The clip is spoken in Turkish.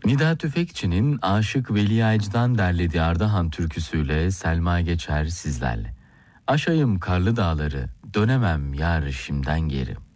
Nida Tüfekçi'nin Aşık Veli Ağacı'dan derlediği Ardahan türküsüyle Selma Geçer sizlerle. Aşayım karlı dağları, dönemem yar şimdiden geri.